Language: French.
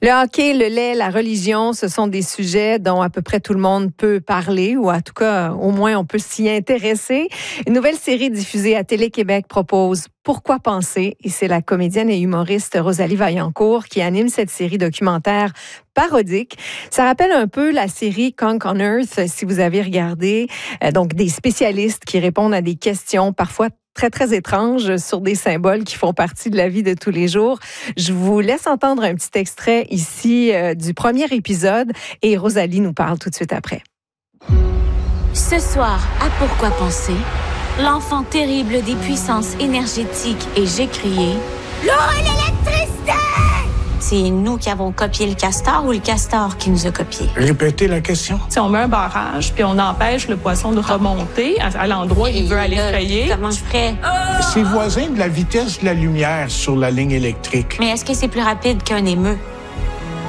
Le hockey, le lait, la religion, ce sont des sujets dont à peu près tout le monde peut parler, ou en tout cas, au moins, on peut s'y intéresser. Une nouvelle série diffusée à Télé-Québec propose Pourquoi penser? Et c'est la comédienne et humoriste Rosalie Vaillancourt qui anime cette série documentaire parodique. Ça rappelle un peu la série Conk on Earth, si vous avez regardé. Donc, des spécialistes qui répondent à des questions parfois très, très étranges sur des symboles qui font partie de la vie de tous les jours. Je vous laisse entendre un petit extrait ici du premier épisode et Rosalie nous parle tout de suite après. Ce soir, à Pourquoi penser? L'enfant terrible des puissances énergétiques et j'ai crié « L'eau et l'électricité! » C'est nous qui avons copié le castor ou le castor qui nous a copié? Répétez la question. Si on met un barrage puis on empêche le poisson de remonter à l'endroit où il veut aller frayer. Comment je ferais? C'est voisin de la vitesse de la lumière sur la ligne électrique. Mais est-ce que c'est plus rapide qu'un émeu?